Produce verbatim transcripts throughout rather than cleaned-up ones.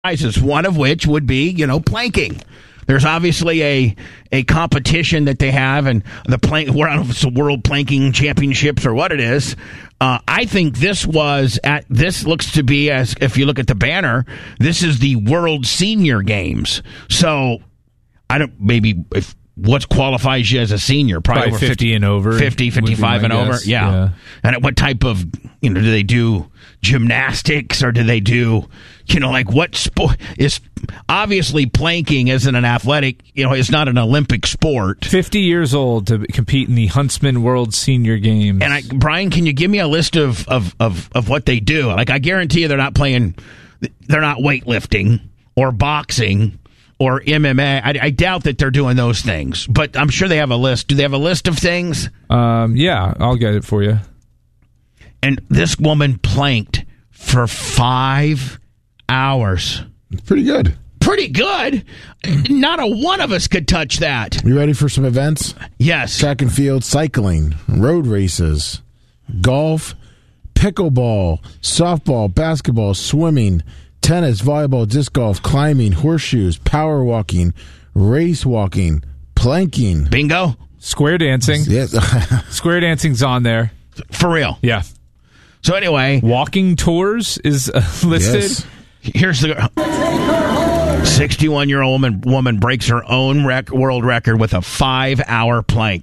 prizes, one of which would be, you know, planking. There's obviously a a competition that they have, and the plank. We're on the World Planking Championships or what it is. Uh, I think this was at. This looks to be, as if you look at the banner, this is the World Senior Games. So I don't maybe if what qualifies you as a senior, probably, probably over fifty, fifty and over, fifty, fifty-five and over. Yeah. yeah, and what type of you know do they do? Gymnastics, or do they do, you know, like what sport is obviously planking isn't an athletic, you know, it's not an Olympic sport. fifty years old to compete in the Huntsman World Senior Games. And I, Brian, can you give me a list of, of, of, of what they do? Like, I guarantee you they're not playing, they're not weightlifting or boxing or M M A. I, I doubt that they're doing those things, but I'm sure they have a list. Do they have a list of things? Um, yeah, I'll get it for you. And this woman planked for five hours. Pretty good. Pretty good. Not a one of us could touch that. You ready for some events? Yes. Track and field, cycling, road races, golf, pickleball, softball, basketball, swimming, tennis, volleyball, disc golf, climbing, horseshoes, power walking, race walking, planking. Bingo. Square dancing. Yes. Square dancing's on there. For real. Yeah. So anyway, walking tours is uh, listed. Yes. Here's the sixty-one-year-old woman, woman breaks her own rec- world record with a five-hour plank.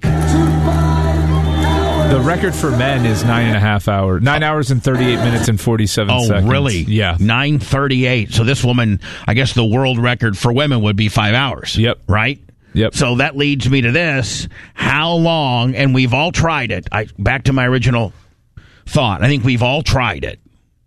The record for men is nine and a half hours. Nine hours and thirty-eight minutes and forty-seven oh, seconds. Oh, really? Yeah. nine thirty-eight. So this woman, I guess the world record for women would be five hours. Yep. Right? Yep. So that leads me to this. How long, and we've all tried it. I back to my original thought. I think we've all tried it.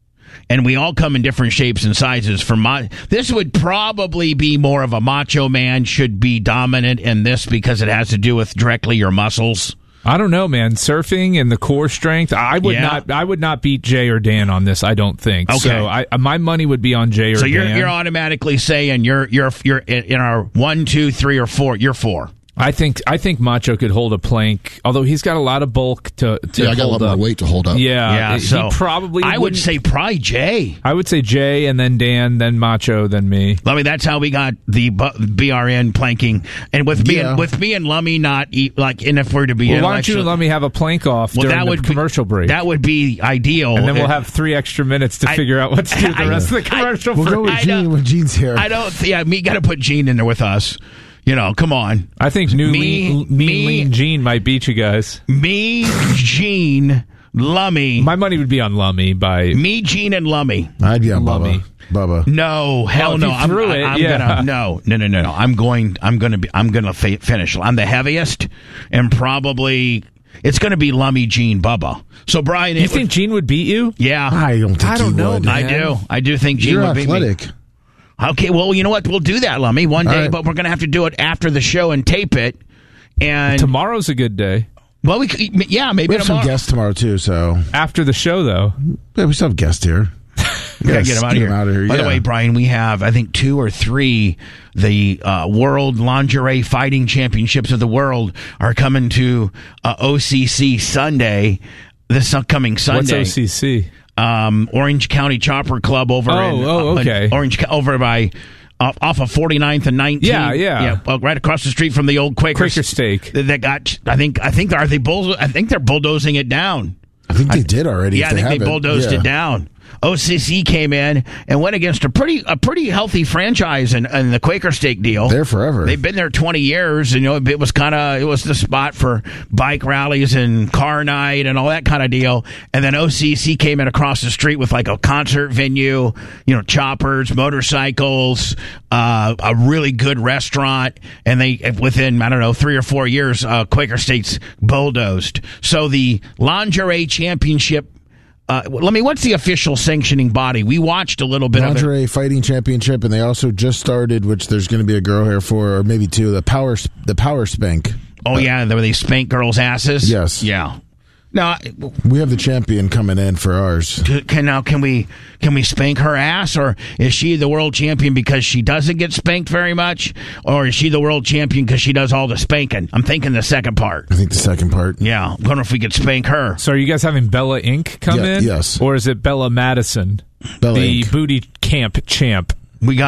And we all come in different shapes and sizes. For my, this would probably be more of a macho man should be dominant in this because it has to do with directly your muscles. I don't know, man. Surfing and the core strength. I would yeah. not. I would not beat Jay or Dan on this. I don't think. Okay. So I, my money would be on Jay or so Dan. So you're you're automatically saying you're you're you're in our one, two, three, or four. You're four. I think I think Macho could hold a plank, although he's got a lot of bulk to, to yeah, I got hold a lot up. more weight to hold up. Yeah, yeah. He So probably. I would say probably Jay. I would say Jay, and then Dan, then Macho, then me. Lummy, that's how we got the B R N planking, and with me, yeah. and, with me and Lummy not eat, like, and if we're to be, well, why don't you and Lummy have a plank off well, during that the would commercial be, break? That would be ideal, and then we'll have three extra minutes to I, figure out what to do with the I, rest I, of the commercial I, break. We'll go with Gene when Gene's here. I don't. Yeah, me got to put Gene in there with us. You know, come on. I think new me, lean, me, mean lean Gene might beat you guys. Me, Gene, Lummy. My money would be on Lummy by me, Gene, and Lummy. I'd be on Lummy. Bubba. Bubba. No, hell well, no. If you I'm, threw I, it, I'm yeah. gonna no, no, no, no, no. I'm going. I'm gonna be. I'm gonna fa- finish. I'm the heaviest, and probably it's gonna be Lummy, Gene, Bubba. So Brian, you think would, Gene would beat you? Yeah, I don't. Think I don't he know. Would. Man. I do. I do think Gene You're would athletic. beat me. Okay, well, you know what? We'll do that, Lummy, one day, right. but we're going to have to do it after the show and tape it. And tomorrow's a good day. Well, we could, yeah, maybe we have tomorrow. some guests tomorrow too. So after the show, though, yeah, we still have guests here. We gotta get them out of here. Out of here. By yeah. the way, Brian, we have I think two or three. The uh, World Lingerie Fighting Championships of the World are coming to uh, O C C Sunday. This upcoming Sunday. What's O C C? Um, Orange County Chopper Club over. Oh, in, oh, uh, okay. in Orange over by. Off, off of forty-ninth and nineteenth. Yeah, yeah, yeah. Well, right across the street from the old Quaker, Quaker Steak. That got. I think. I think. Are they bull? I think they're bulldozing it down. I think they did already. Yeah, if I think they, they bulldozed yeah. it down. O C C came in and went against a pretty a pretty healthy franchise in, in the Quaker Steak deal. There forever. They've been there twenty years, and you know it was kind of it was the spot for bike rallies and car night and all that kind of deal. And then O C C came in across the street with like a concert venue, you know, choppers, motorcycles, uh, a really good restaurant, and they within I don't know three or four years, uh, Quaker Steak's bulldozed. So the lingerie championship. Uh, let me. What's the official sanctioning body? We watched a little bit Lingerie of it. Lingerie Fighting Championship, and they also just started, which there's going to be a girl here for, or maybe two. The power, the power spank. Oh uh, yeah, where they spank girls' asses. Yes. Yeah. Now we have the champion coming in for ours. Can now can we can we spank her ass, or is she the world champion because she doesn't get spanked very much, or is she the world champion because she does all the spanking? I'm thinking the second part. I think the second part. Yeah, I wonder if we could spank her. So are you guys having Bella Incorporated come yeah, in? Yes. Or is it Bella Madison, Bella the Incorporated. booty camp champ? We got.